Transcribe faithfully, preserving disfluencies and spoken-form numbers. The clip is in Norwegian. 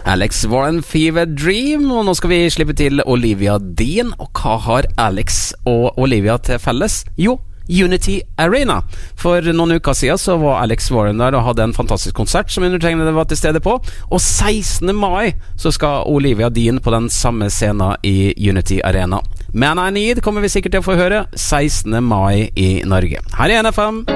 Alex Warren, Fever Dream, og nå skal vi slippe til Olivia Dean. Og hva har Alex og Olivia til felles? Jo, Unity Arena. For noen uker siden så var Alex Warren der og hadde en fantastisk konsert som undertegnede var til stede på. Og sekstende mai så skal Olivia Dean på den samme scenen i Unity Arena. Man I Need kommer vi sikkert til å få høre sekstende mai i Norge. Her er N F M.